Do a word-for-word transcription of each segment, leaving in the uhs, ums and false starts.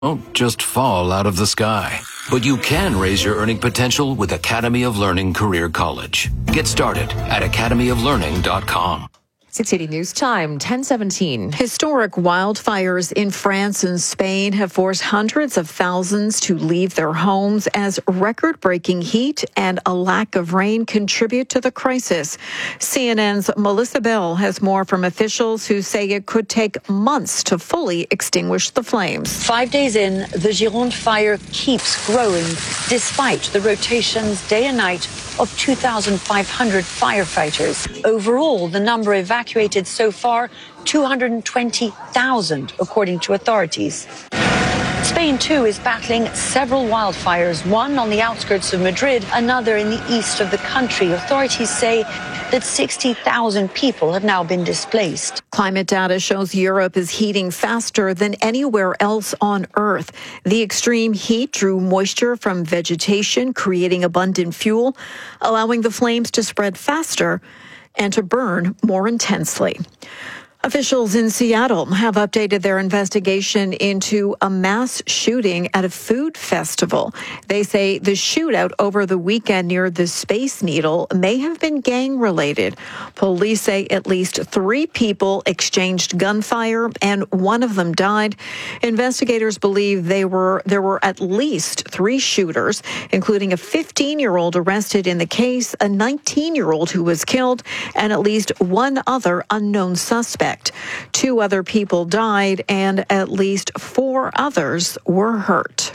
Don't just fall out of the sky. But you can raise your earning potential with Academy of Learning Career College. Get started at academy of learning dot com. six eighty News Time, ten seventeen. Historic wildfires in France and Spain have forced hundreds of thousands to leave their homes as record-breaking heat and a lack of rain contribute to the crisis. C N N's Melissa Bell has more from officials who say it could take months to fully extinguish the flames. Five days in, the Gironde fire keeps growing despite the rotations day and night of two thousand five hundred firefighters. Overall, the number evacuated so far, two hundred twenty thousand, according to authorities. Spain, too, is battling several wildfires, one on the outskirts of Madrid, another in the east of the country. Authorities say that sixty thousand people have now been displaced. Climate data shows Europe is heating faster than anywhere else on Earth. The extreme heat drew moisture from vegetation, creating abundant fuel, allowing the flames to spread faster and to burn more intensely. Officials in Seattle have updated their investigation into a mass shooting at a food festival. They say the shootout over the weekend near the Space Needle may have been gang-related. Police say at least three people exchanged gunfire and one of them died. Investigators believe they were there were at least three shooters, including a fifteen-year-old arrested in the case, a nineteen-year-old who was killed, and at least one other unknown suspect. Two other people died and at least four others were hurt.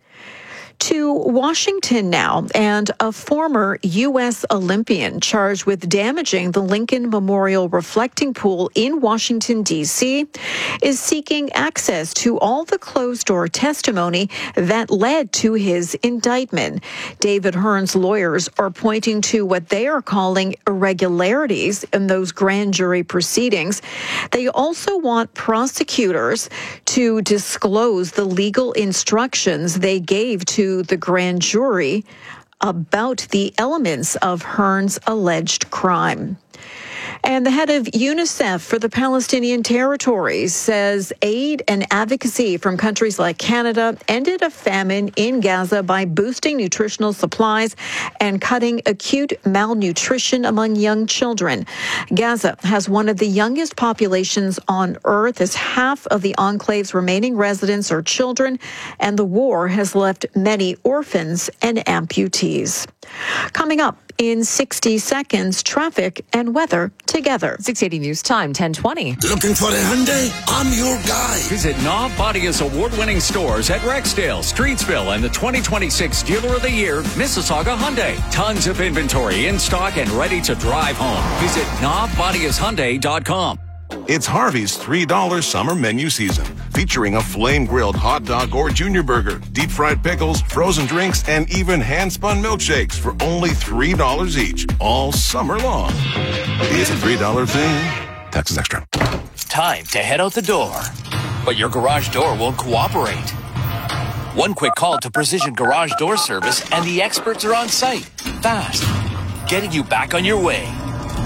To Washington now, and a former U S Olympian charged with damaging the Lincoln Memorial reflecting pool in Washington, D C, is seeking access to all the closed-door testimony that led to his indictment. David Hearn's lawyers are pointing to what they are calling irregularities in those grand jury proceedings. They also want prosecutors to disclose the legal instructions they gave to the grand jury about the elements of Hearn's alleged crime. And the head of UNICEF for the Palestinian territories says aid and advocacy from countries like Canada ended a famine in Gaza by boosting nutritional supplies and cutting acute malnutrition among young children. Gaza has one of the youngest populations on earth, as half of the enclave's remaining residents are children, and the war has left many orphans and amputees. Coming up in sixty seconds, traffic and weather together. six eighty News Time, ten twenty. Looking for a Hyundai? I'm your guy. Visit Knob Bodia's award-winning stores at Rexdale, Streetsville, and the twenty twenty-six Dealer of the Year, Mississauga Hyundai. Tons of inventory in stock and ready to drive home. Visit knob bodias hyundai dot com. It's Harvey's three dollar summer menu season, featuring a flame-grilled hot dog or junior burger, deep-fried pickles, frozen drinks, and even hand-spun milkshakes for only three dollars each, all summer long. It's a three dollar thing. Taxes extra. Time to head out the door, but your garage door won't cooperate. One quick call to Precision Garage Door Service and the experts are on site, fast, getting you back on your way.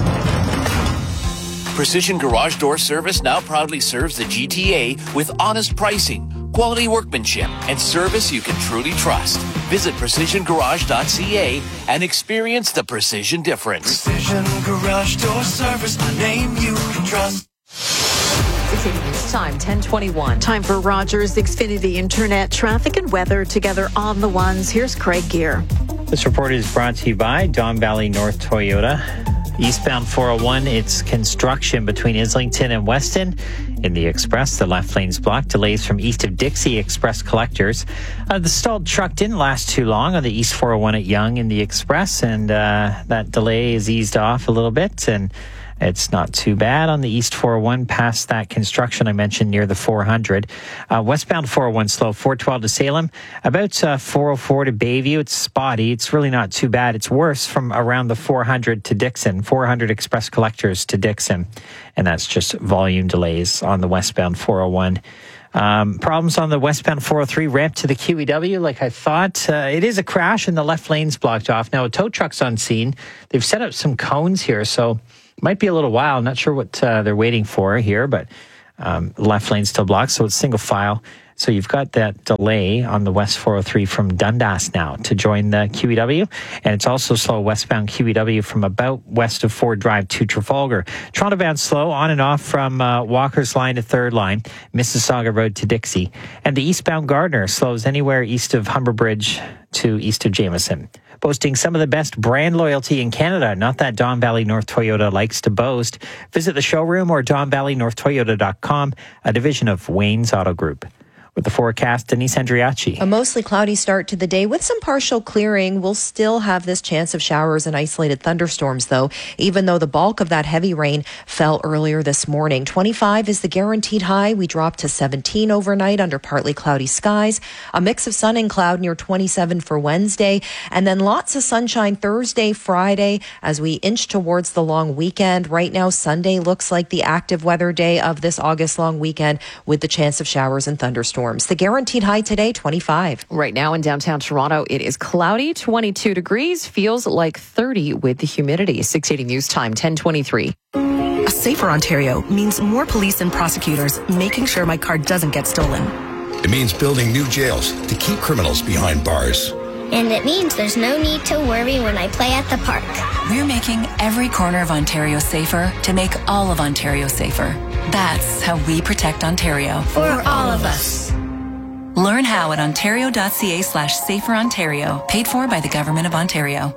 Precision Garage Door Service now proudly serves the G T A with honest pricing, quality workmanship, and service you can truly trust. Visit precision garage dot c a and experience the precision difference. Precision Garage Door Service, a name you can trust. six eighty News Time, ten twenty-one. Time for Rogers Xfinity Internet traffic and weather together on the ones. Here's Craig Gear. This report is brought to you by Don Valley North Toyota. Eastbound four oh one, it's construction between Islington and Weston. In the express, the left lane's blocked. Delays from east of Dixie Express collectors. Uh, the stalled truck didn't last too long on the East four oh one at Yonge in the express, and uh, that delay is eased off a little bit, and it's not too bad on the East four oh one past that construction I mentioned near the four hundred. Uh, westbound four oh one slow, four twelve to Salem. About uh, four oh four to Bayview. It's spotty. It's really not too bad. It's worse from around the four hundred to Dixon. four hundred express collectors to Dixon. And that's just volume delays on the westbound four oh one. Um, problems on the westbound four oh three ramp to the Q E W, like I thought. Uh, it is a crash and the left lane's blocked off. Now, a tow truck's on scene. They've set up some cones here, so might be a little while. I'm not sure what uh, they're waiting for here, but um, left lane still blocked, so it's single file So you've got that delay on the West four oh three from Dundas now to join the Q E W. And it's also slow westbound Q E W from about west of Ford Drive to Trafalgar. Toronto bound slow on and off from uh, Walker's Line to Third Line, Mississauga Road to Dixie. And the eastbound Gardner slows anywhere east of Humber Bridge to east of Jameson. Boasting some of the best brand loyalty in Canada, not that Don Valley North Toyota likes to boast. Visit the showroom or don valley north toyota dot com, a division of Wayne's Auto Group. With the forecast, Denise Andriachi. A mostly cloudy start to the day with some partial clearing. We'll still have this chance of showers and isolated thunderstorms, though, even though the bulk of that heavy rain fell earlier this morning. twenty-five is the guaranteed high. We dropped to seventeen overnight under partly cloudy skies. A mix of sun and cloud near twenty-seven for Wednesday. And then lots of sunshine Thursday, Friday as we inch towards the long weekend. Right now, Sunday looks like the active weather day of this August long weekend with the chance of showers and thunderstorms. The guaranteed high today, twenty-five. Right now in downtown Toronto, it is cloudy, twenty-two degrees, feels like thirty with the humidity. six eighty News Time, ten twenty-three. A safer Ontario means more police and prosecutors making sure my car doesn't get stolen. It means building new jails to keep criminals behind bars. And it means there's no need to worry when I play at the park. We're making every corner of Ontario safer to make all of Ontario safer. That's how we protect Ontario. For all of us. Learn how at ontario.ca slash safer Ontario. Paid for by the Government of Ontario.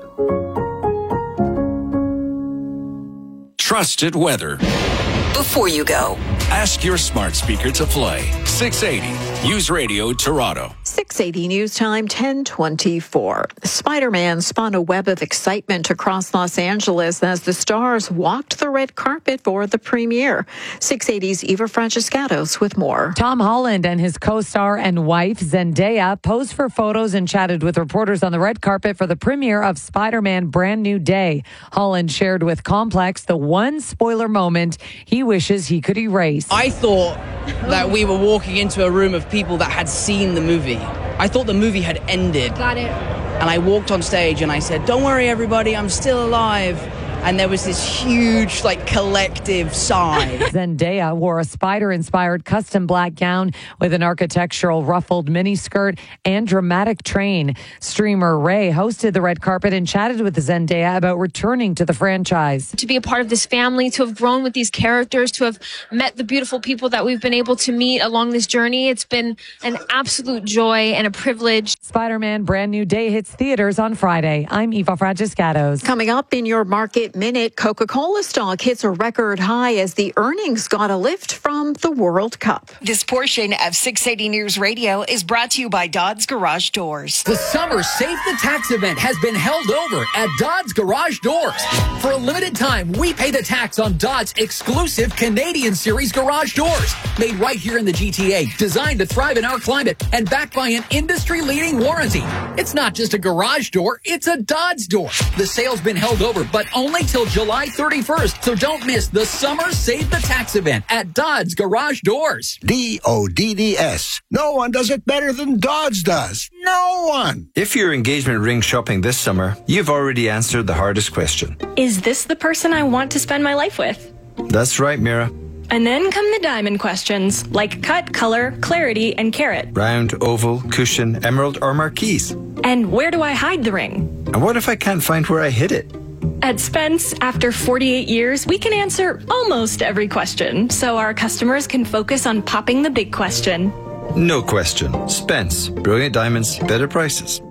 Trusted weather. Before you go, ask your smart speaker to play six eighty News Radio Toronto. six eighty News Time, ten twenty-four. Spider-Man spun a web of excitement across Los Angeles as the stars walked the red carpet for the premiere. six eighty's Eva Francescatos with more. Tom Holland and his co-star and wife, Zendaya, posed for photos and chatted with reporters on the red carpet for the premiere of Spider-Man Brand New Day. Holland shared with Complex the one spoiler moment he wishes he could erase. I thought that we were walking into a room of people that had seen the movie. I thought the movie had ended. Got it. And I walked on stage and I said, "Don't worry, everybody, I'm still alive." And there was this huge, like, collective sigh. Zendaya wore a spider-inspired custom black gown with an architectural ruffled miniskirt and dramatic train. Streamer Ray hosted the red carpet and chatted with Zendaya about returning to the franchise. To be a part of this family, to have grown with these characters, to have met the beautiful people that we've been able to meet along this journey, it's been an absolute joy and a privilege. Spider-Man Brand New Day hits theaters on Friday. I'm Eva Francescatos. Coming up in your market minute, Coca-Cola stock hits a record high as the earnings got a lift from the World Cup. This portion of six eighty News Radio is brought to you by Dodd's Garage Doors. The Summer Save the Tax event has been held over at Dodd's Garage Doors. For a limited time, we pay the tax on Dodd's exclusive Canadian Series garage doors. Made right here in the G T A, designed to thrive in our climate, and backed by an industry-leading warranty. It's not just a garage door, it's a Dodd's door. The sale's been held over, but only till July thirty-first, so don't miss the Summer Save the Tax event at Dodd's Garage Doors. D O D D S. No one does it better than Dodd's does. No one. If you're engagement ring shopping this summer, you've already answered the hardest question. Is this the person I want to spend my life with? That's right, Mira. And then come the diamond questions, like cut, color, clarity, and carat. Round, oval, cushion, emerald, or marquise. And where do I hide the ring? And what if I can't find where I hid it? At Spence, after forty-eight years, we can answer almost every question, so our customers can focus on popping the big question. No question. Spence. Brilliant diamonds, better prices.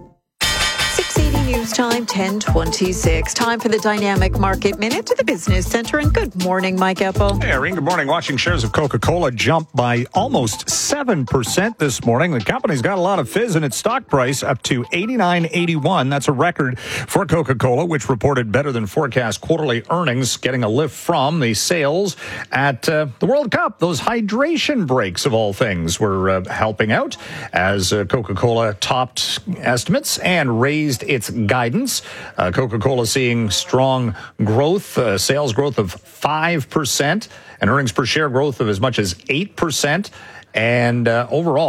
six eighty News Time, ten twenty-six. Time for the Dynamic Market Minute to the Business Center. And good morning, Mike Epple. Hey, Irene, good morning. Watching shares of Coca-Cola jump by almost seven percent this morning. The company's got a lot of fizz in its stock price, up to eighty-nine eighty-one. That's a record for Coca-Cola, which reported better than forecast quarterly earnings, getting a lift from the sales at uh, the World Cup. Those hydration breaks, of all things, were uh, helping out as uh, Coca-Cola topped estimates and raised its guidance. Uh, Coca-Cola seeing strong growth, uh, sales growth of five percent and earnings per share growth of as much as eight percent. And uh, overall,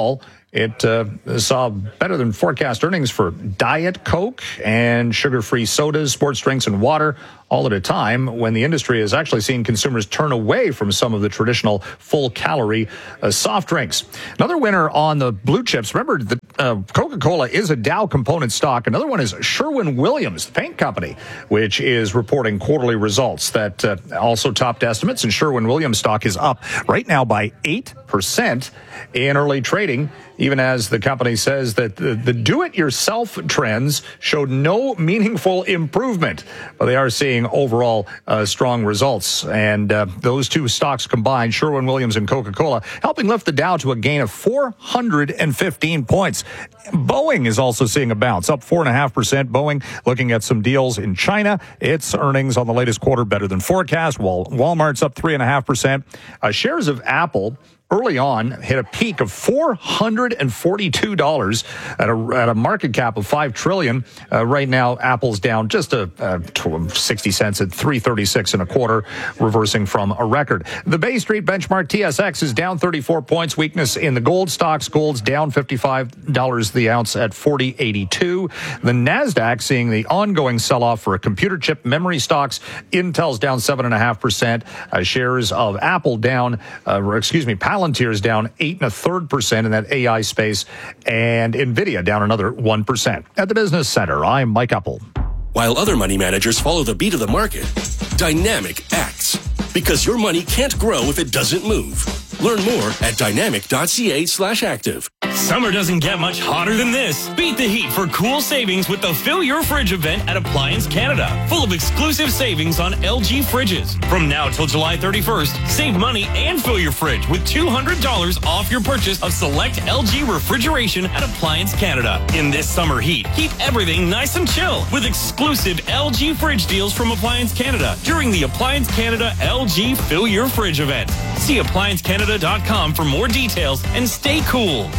It uh, saw better than forecast earnings for Diet Coke and sugar-free sodas, sports drinks, and water, all at a time when the industry has actually seen consumers turn away from some of the traditional full-calorie uh, soft drinks. Another winner on the blue chips, remember, the, uh, Coca-Cola is a Dow component stock. Another one is Sherwin-Williams, the paint company, which is reporting quarterly results that uh, also topped estimates, and Sherwin-Williams stock is up right now by eight percent in early trading, even as the company says that the, the do-it-yourself trends showed no meaningful improvement. But they are seeing overall uh, strong results. And uh, those two stocks combined, Sherwin-Williams and Coca-Cola, helping lift the Dow to a gain of four hundred fifteen points. Boeing is also seeing a bounce, up four point five percent. Boeing looking at some deals in China. Its earnings on the latest quarter better than forecast, while Walmart's up three point five percent. Uh, shares of Apple early on hit a peak of four hundred forty-two dollars at a, at a market cap of five trillion dollars. Uh, right now, Apple's down just a, a sixty cents at three thirty-six and a quarter, reversing from a record. The Bay Street benchmark T S X is down thirty-four points. Weakness in the gold stocks. Gold's down fifty-five dollars the ounce at forty eighty-two. The Nasdaq seeing the ongoing sell-off for computer chip memory stocks. Intel's down seven point five percent. Uh, shares of Apple down, uh, excuse me, Palantir's down eight and a third percent in that A I space, and Nvidia down another one percent. At the Business Center, I'm Mike Apple. While other money managers follow the beat of the market, Dynamic acts. Because your money can't grow if it doesn't move. Learn more at dynamic.ca slash active. Summer doesn't get much hotter than this. Beat the heat for cool savings with the Fill Your Fridge event at Appliance Canada. Full of exclusive savings on L G fridges. From now till July thirty-first, save money and fill your fridge with two hundred dollars off your purchase of select L G refrigeration at Appliance Canada. In this summer heat, keep everything nice and chill with exclusive L G fridge deals from Appliance Canada during the Appliance Canada L G Fill Your Fridge event. See appliance canada dot com for more details and stay cool.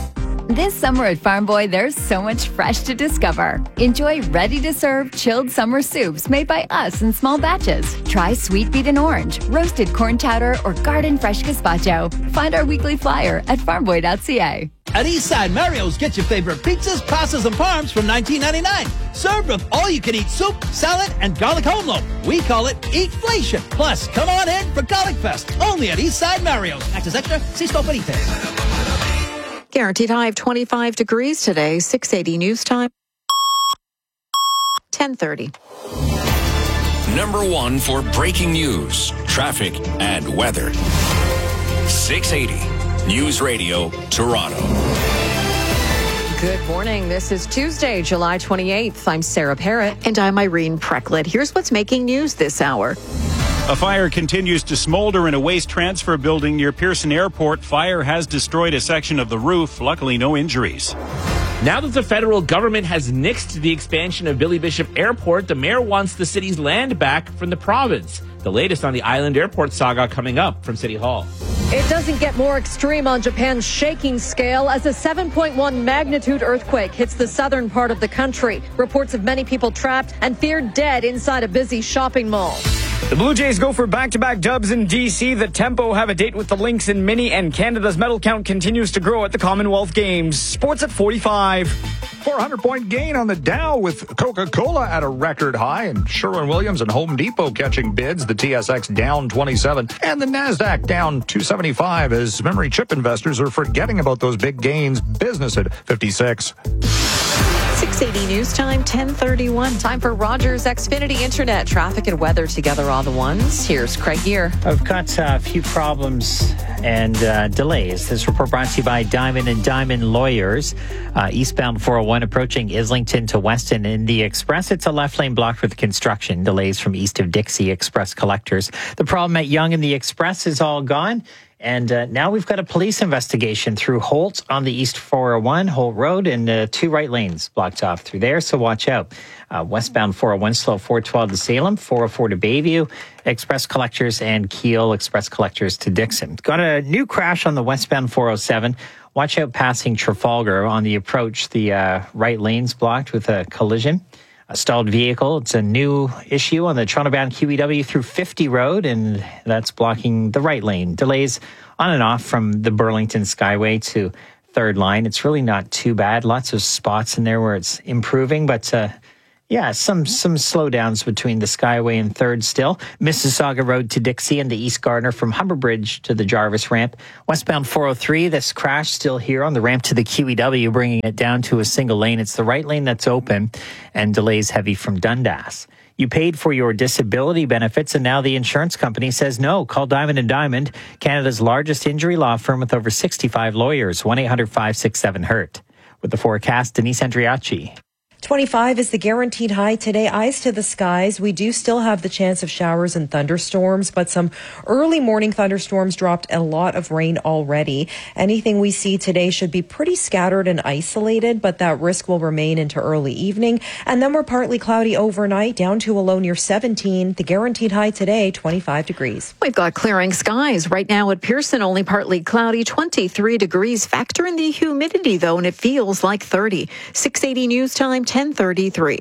This summer at Farm Boy, there's so much fresh to discover. Enjoy ready-to-serve chilled summer soups made by us in small batches. Try sweet beet and orange, roasted corn chowder, or garden fresh gazpacho. Find our weekly flyer at farm boy dot c a. At Eastside Mario's, get your favorite pizzas, pastas, and parms from nineteen ninety-nine. Served with all-you-can-eat soup, salad, and garlic home loaf. We call it Eatflation. Plus, come on in for Garlic Fest. Only at Eastside Mario's. Access extra. See store for details. Guaranteed high of twenty-five degrees today. six eighty news time. ten thirty. Number one for breaking news, traffic, and weather. six eighty News Radio, Toronto. Good morning. This is Tuesday, July twenty-eighth. I'm Sarah Parrott. And I'm Irene Precklett. Here's what's making news this hour. A fire continues to smolder in a waste transfer building near Pearson Airport. Fire has destroyed a section of the roof. Luckily, no injuries. Now that the federal government has nixed the expansion of Billy Bishop Airport, the mayor wants the city's land back from the province. The latest on the Island Airport saga coming up from City Hall. It doesn't get more extreme on Japan's shaking scale as a seven point one magnitude earthquake hits the southern part of the country. Reports of many people trapped and feared dead inside a busy shopping mall. The Blue Jays go for back-to-back dubs in D C. The Tempo have a date with the Lynx in Mini, and Canada's medal count continues to grow at the Commonwealth Games. Sports at forty-five. four hundred point gain on the Dow with Coca-Cola at a record high, and Sherwin-Williams and Home Depot catching bids. The T S X down twenty-seven, and the Nasdaq down two seventy-five as memory chip investors are forgetting about those big gains. Business at fifty-six. six eighty news time, ten thirty-one. Time for Rogers Xfinity Internet. Traffic and weather together on the ones. Here's Craig Gear. I've got a few problems and uh, delays. This report brought to you by Diamond and Diamond Lawyers. Uh, eastbound four oh one approaching Islington to Weston. In the Express, it's a left lane blocked with construction. Delays from east of Dixie Express collectors. The problem at Yonge and the Express is all gone. And uh, now we've got a police investigation through Holt on the East four oh one, Holt Road, and uh, two right lanes blocked off through there, so watch out. Uh, westbound four oh one, slow four twelve to Salem, four oh four to Bayview, Express collectors, and Keel Express collectors to Dixon. Got a new crash on the westbound four oh seven. Watch out passing Trafalgar on the approach. The uh, right lane's blocked with a collision. A stalled vehicle. It's a new issue on the Toronto-bound Q E W through fifty Road, and that's blocking the right lane. Delays on and off from the Burlington Skyway to third line. It's really not too bad. Lots of spots in there where it's improving, but uh, yeah, some some slowdowns between the Skyway and third still. Mississauga Road to Dixie and the East Gardner from Humber Bridge to the Jarvis ramp. Westbound four oh three, this crash still here on the ramp to the Q E W, bringing it down to a single lane. It's the right lane that's open, and delays heavy from Dundas. You paid for your disability benefits, and now the insurance company says no. Call Diamond and Diamond, Canada's largest injury law firm with over sixty-five lawyers. one eight hundred five six seven hurt. With the forecast, Denise Andriachi. twenty-five is the guaranteed high today. Eyes to the skies. We do still have the chance of showers and thunderstorms, but some early morning thunderstorms dropped a lot of rain already. Anything we see today should be pretty scattered and isolated, but that risk will remain into early evening. And then we're partly cloudy overnight, down to a low near seventeen. The guaranteed high today, twenty-five degrees. We've got clearing skies right now at Pearson, only partly cloudy, twenty-three degrees. Factor in the humidity, though, and it feels like thirty. six eighty News Time, ten thirty-three.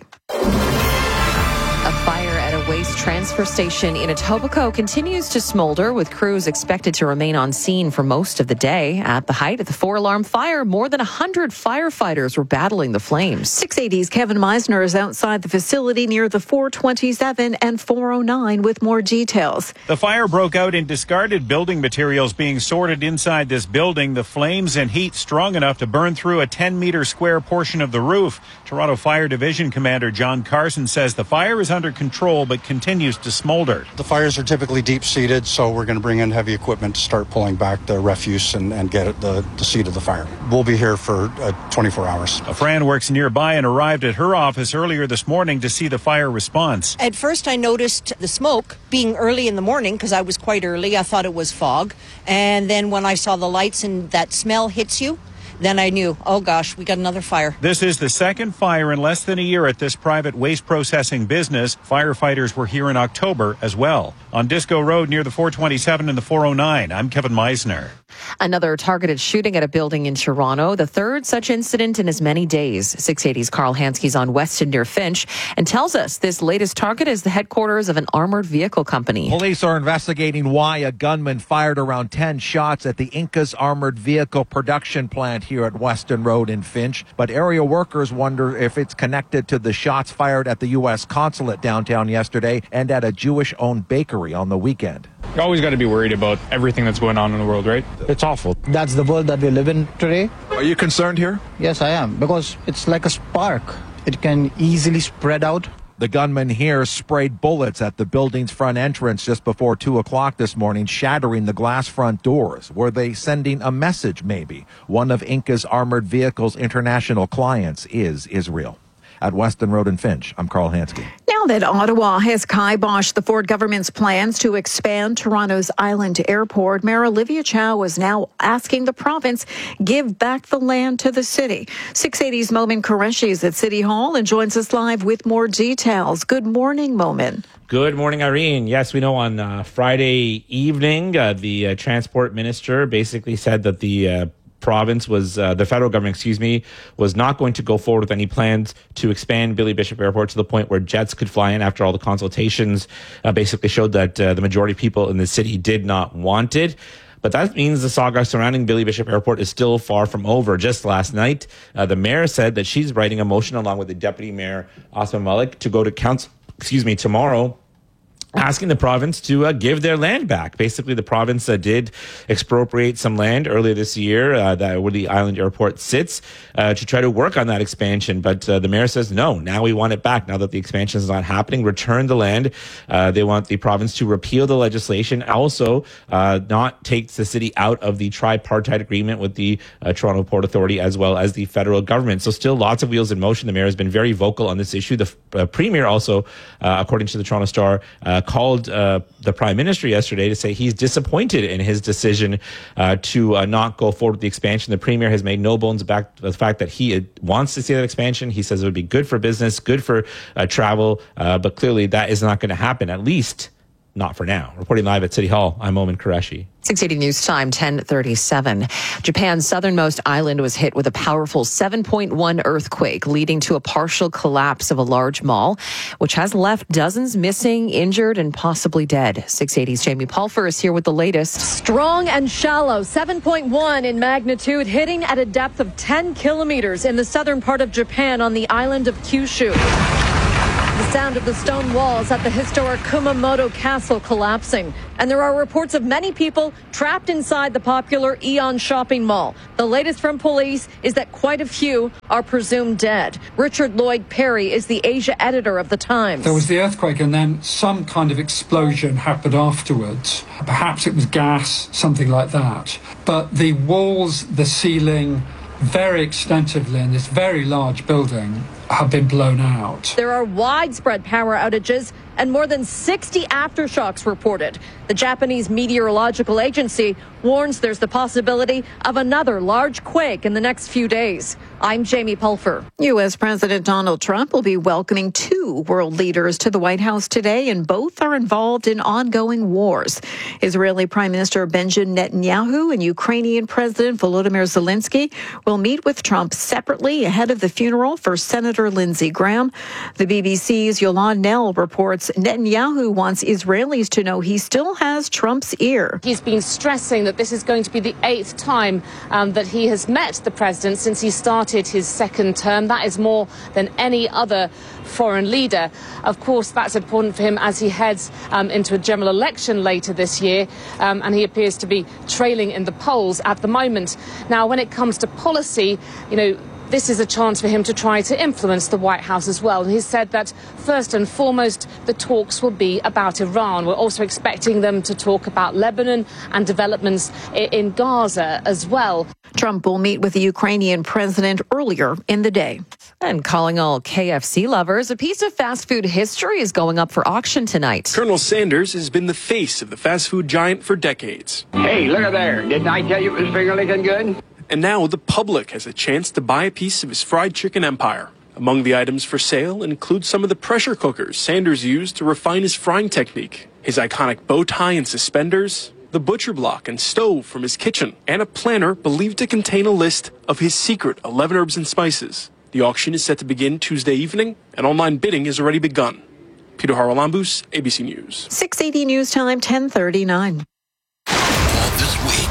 A fire at a waste transfer station in Etobicoke continues to smolder, with crews expected to remain on scene for most of the day. At the height of the four-alarm fire, more than one hundred firefighters were battling the flames. six eighty's Kevin Meisner is outside the facility near the four twenty-seven and four oh nine with more details. The fire broke out in discarded building materials being sorted inside this building. The flames and heat strong enough to burn through a ten-meter square portion of the roof. Toronto Fire Division Commander John Carson says the fire is under control but continues to smolder. The fires are typically deep-seated, so we're going to bring in heavy equipment to start pulling back the refuse and, and get at the, the seat of the fire. We'll be here for uh, twenty-four hours. A friend works nearby and arrived at her office earlier this morning to see the fire response. At first I noticed the smoke being early in the morning because I was quite early. I thought it was fog. And then when I saw the lights and that smell hits you, then I knew, oh gosh, we got another fire. This is the second fire in less than a year at this private waste processing business. Firefighters were here in October as well. On Disco Road near the four twenty-seven and the four oh nine, I'm Kevin Meisner. Another targeted shooting at a building in Toronto, the third such incident in as many days. six eighty's Carl Hansky's on Weston near Finch and tells us this latest target is the headquarters of an armored vehicle company. Police are investigating why a gunman fired around ten shots at the Incas armored vehicle production plant here at Weston Road in Finch, but area workers wonder if it's connected to the shots fired at the U S consulate downtown yesterday and at a Jewish-owned bakery on the weekend. You always got to be worried about everything that's going on in the world, right? It's awful. That's the world that we live in today. Are you concerned here? Yes, I am, because it's like a spark. It can easily spread out. The gunman here sprayed bullets at the building's front entrance just before two o'clock this morning, shattering the glass front doors. Were they sending a message, maybe? One of Inca's Armored Vehicles International clients is Israel. At Weston Road in Finch, I'm Carl Hansky. Now that Ottawa has kiboshed the Ford government's plans to expand Toronto's Island Airport, Mayor Olivia Chow is now asking the province give back the land to the city. six eighty's Momin Qureshi is at City Hall and joins us live with more details. Good morning, Momin. Good morning, Irene. Yes, we know on uh, Friday evening, uh, the uh, transport minister basically said that the uh, province was, uh, the federal government, excuse me, was not going to go forward with any plans to expand Billy Bishop Airport to the point where jets could fly in after all the consultations uh, basically showed that uh, the majority of people in the city did not want it. But that means the saga surrounding Billy Bishop Airport is still far from over. Just last night, uh, the mayor said that she's writing a motion along with the deputy mayor, Asma Malik, to go to council, excuse me, tomorrow, asking the province to uh, give their land back. Basically, the province uh, did expropriate some land earlier this year uh, that where the Island Airport sits uh, to try to work on that expansion. But uh, the mayor says, no, now we want it back. Now that the expansion is not happening, return the land. Uh, they want the province to repeal the legislation, also uh, not take the city out of the tripartite agreement with the uh, Toronto Port Authority as well as the federal government. So still lots of wheels in motion. The mayor has been very vocal on this issue. The uh, premier also, uh, according to the Toronto Star, uh, called uh, the prime minister yesterday to say he's disappointed in his decision uh, to uh, not go forward with the expansion. The premier has made no bones about the fact that he uh, wants to see that expansion. He says it would be good for business, good for uh, travel, uh, but clearly that is not going to happen, at least not for now. Reporting live at City Hall, I'm Oman Qureshi. six eighty News Time, ten thirty-seven. Japan's southernmost island was hit with a powerful seven point one earthquake, leading to a partial collapse of a large mall, which has left dozens missing, injured, and possibly dead. six eighty's Jamie Pulfer is here with the latest. Strong and shallow, seven point one in magnitude, hitting at a depth of ten kilometers in the southern part of Japan on the island of Kyushu. The sound of the stone walls at the historic Kumamoto Castle collapsing. And there are reports of many people trapped inside the popular Aeon shopping mall. The latest from police is that quite a few are presumed dead. Richard Lloyd Perry is the Asia editor of The Times. There was the earthquake and then some kind of explosion happened afterwards. Perhaps it was gas, something like that. But the walls, the ceiling, very extensively in this very large building have been blown out. There are widespread power outages and more than sixty aftershocks reported. The Japanese Meteorological Agency warns there's the possibility of another large quake in the next few days. I'm Jamie Pulfer. U S. President Donald Trump will be welcoming two world leaders to the White House today, and both are involved in ongoing wars. Israeli Prime Minister Benjamin Netanyahu and Ukrainian President Volodymyr Zelensky will meet with Trump separately ahead of the funeral for Senator Lindsey Graham. The B B C's Yolande Nell reports Netanyahu wants Israelis to know he still has Trump's ear. He's been stressing that this is going to be the eighth time um, that he has met the president since he started his second term. That is more than any other foreign leader. Of course, that's important for him as he heads um, into a general election later this year, um, and he appears to be trailing in the polls at the moment. Now, when it comes to policy, you know, this is a chance for him to try to influence the White House as well. And he said that first and foremost, the talks will be about Iran. We're also expecting them to talk about Lebanon and developments in Gaza as well. Trump will meet with the Ukrainian president earlier in the day. And calling all K F C lovers, a piece of fast food history is going up for auction tonight. Colonel Sanders has been the face of the fast food giant for decades. Hey, look at there. Didn't I tell you it was finger licking good? And now the public has a chance to buy a piece of his fried chicken empire. Among the items for sale include some of the pressure cookers Sanders used to refine his frying technique, his iconic bow tie and suspenders, the butcher block and stove from his kitchen, and a planner believed to contain a list of his secret eleven herbs and spices. The auction is set to begin Tuesday evening, and online bidding has already begun. Peter Haralambous, A B C News. six eighty News Time, ten thirty-nine. This week,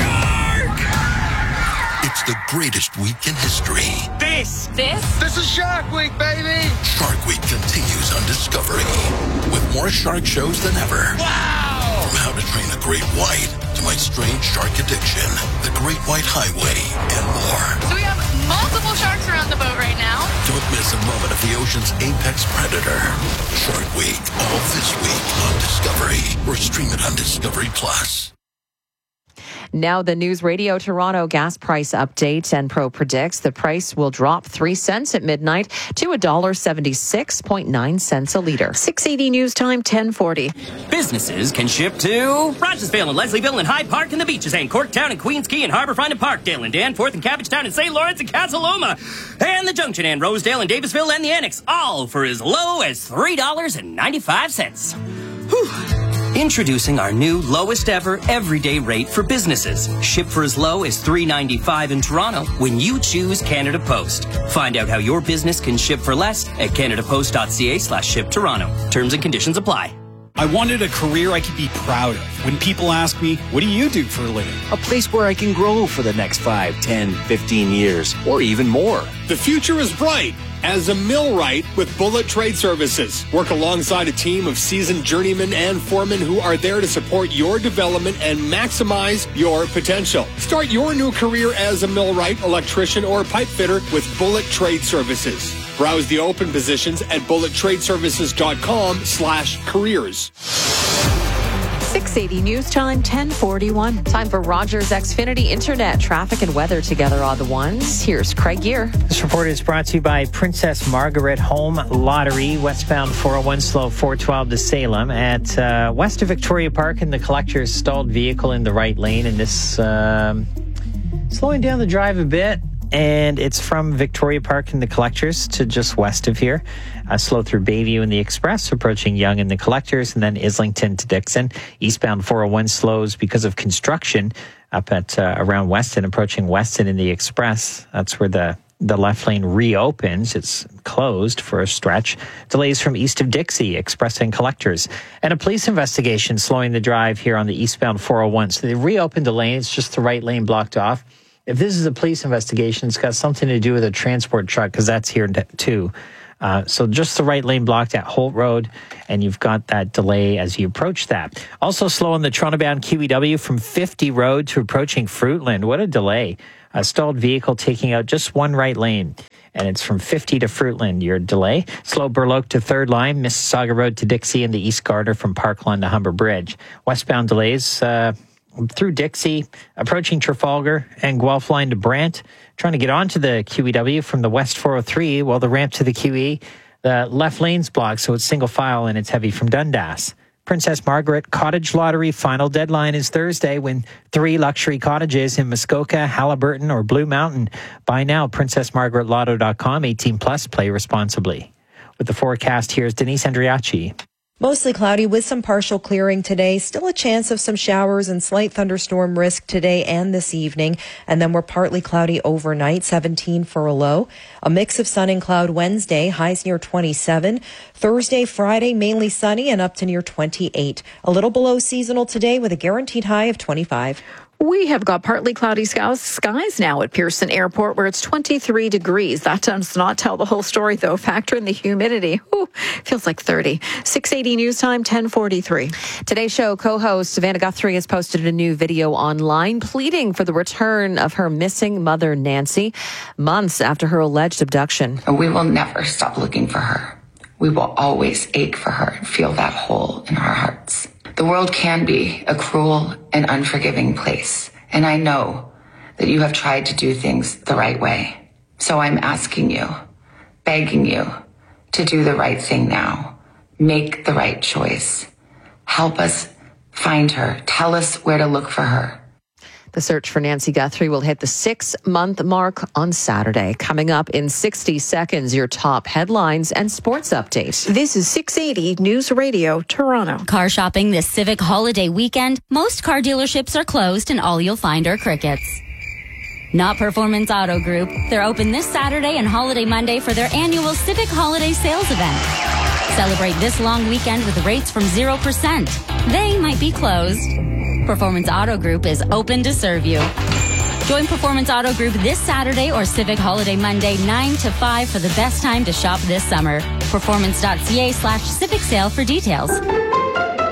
it's the greatest week in history. This, this, this is Shark Week, baby. Shark Week continues on Discovery with more shark shows than ever. Wow! From How to Train a Great White to My Strange Shark Addiction, The Great White Highway, and more. So we have multiple sharks around the boat right now. Don't miss a moment of the ocean's apex predator. Shark Week, all this week on Discovery, or stream it on Discovery Plus. Now the News Radio Toronto gas price update. Enpro predicts the price will drop three cents at midnight to one dollar seventy-six point nine cents a litre. six eighty News Time, ten forty. Businesses can ship to Rogersville and Leslieville and Hyde Park and the Beaches and Corktown and Queens Quay and Harbourfront and Parkdale and Danforth and Cabbagetown and Saint Lawrence and Casaloma and the Junction and Rosedale and Davisville and the Annex, all for as low as three dollars and ninety-five cents. Whew. Introducing our new lowest ever everyday rate for businesses. Ship for as low as three dollars and ninety-five cents in Toronto when you choose Canada Post. Find out how your business can ship for less at canadapost.ca slash ship Toronto. Terms and conditions apply. I wanted a career I could be proud of. When people ask me, what do you do for a living? A place where I can grow for the next five, ten, fifteen years, or even more. The future is bright as a millwright with Bullet Trade Services. Work alongside a team of seasoned journeymen and foremen who are there to support your development and maximize your potential. Start your new career as a millwright, electrician, or pipe fitter with Bullet Trade Services. Browse the open positions at bullet trade services dot com slash careers. six eighty News Time, ten forty-one. Time for Rogers Xfinity Internet. Traffic and weather together are the ones. Here's Craig Gear. This report is brought to you by Princess Margaret Home Lottery, westbound four oh one slow four twelve to Salem. At uh, west of Victoria Park, and the collector's stalled vehicle in the right lane, and this um, slowing down the drive a bit. and it's from Victoria Park in the Collectors to just west of here. Uh, slow through Bayview in the Express, approaching Yonge in the Collectors, and then Islington to Dixon. Eastbound four oh one slows because of construction up at uh, around Weston, approaching Weston in the Express. That's where the The left lane reopens. It's closed for a stretch. Delays from east of Dixie, Express and Collectors. And a police investigation slowing the drive here on the eastbound four oh one. So they reopened the lane. It's just the right lane blocked off. If this is a police investigation, it's got something to do with a transport truck, because that's here too. Uh, so just the right lane blocked at Holt Road, and you've got that delay as you approach that. Also slow on the Toronto-bound Q E W from fifty Road to approaching Fruitland. What a delay. A stalled vehicle taking out just one right lane, and it's from fifty to Fruitland, your delay. Slow Burloak to Third Line, Mississauga Road to Dixie, and the East Garter from Parkland to Humber Bridge. Westbound delays uh, through Dixie, approaching Trafalgar, and Guelph Line to Brant. Trying to get onto the Q E W from the West four oh three, while the ramp to the Q E, the left lane's blocked, so it's single file and it's heavy from Dundas. Princess Margaret Cottage Lottery final deadline is Thursday, when three luxury cottages in Muskoka, Halliburton, or Blue Mountain. Buy now, princess margaret lotto dot com, eighteen plus, play responsibly. With the forecast, here's Denise Andriachi. Mostly cloudy with some partial clearing today. Still a chance of some showers and slight thunderstorm risk today and this evening. And then we're partly cloudy overnight, seventeen for a low. A mix of sun and cloud Wednesday, highs near twenty-seven. Thursday, Friday, mainly sunny and up to near twenty-eight. A little below seasonal today with a guaranteed high of twenty-five. We have got partly cloudy skies now at Pearson Airport, where it's twenty-three degrees. That does not tell the whole story, though. Factor in the humidity. Ooh, feels like thirty. six eighty News Time, ten forty-three. Today's show co-host Savannah Guthrie has posted a new video online pleading for the return of her missing mother, Nancy, months after her alleged abduction. We will never stop looking for her. We will always ache for her and feel that hole in our hearts. The world can be a cruel and unforgiving place, and I know that you have tried to do things the right way. So I'm asking you, begging you, to do the right thing now. Make the right choice. Help us find her. Tell us where to look for her. The search for Nancy Guthrie will hit the six-month mark on Saturday. Coming up in sixty seconds, your top headlines and sports update. This is six eighty News Radio, Toronto. Car shopping this Civic holiday weekend. Most car dealerships are closed and all you'll find are crickets. Not Performance Auto Group. They're open this Saturday and Holiday Monday for their annual Civic Holiday Sales event. Celebrate this long weekend with rates from zero percent. They might be closed. Performance Auto Group is open to serve you. Join Performance Auto Group this Saturday or Civic Holiday Monday, nine to five for the best time to shop this summer. Performance.ca slash Civic Sale for details.